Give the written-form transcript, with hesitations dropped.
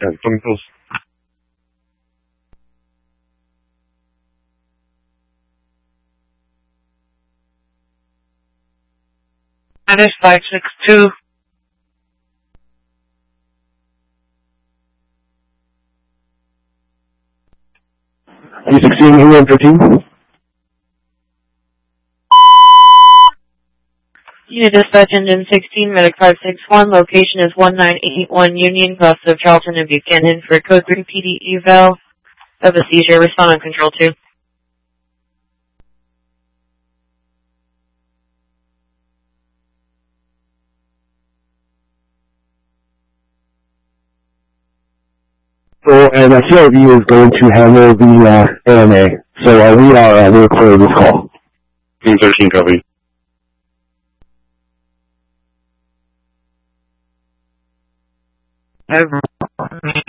Chemicals. Minus 562. U16, England 13. Unit Dispatch Engine 16, Medic 561. Location is 1981 Union, west of Charlton and Buchanan for Code 3 PD eval of a seizure. Respond on Control 2. So, and CRV is going to handle the AMA. So we're recording this call. Team 13, copy. Over.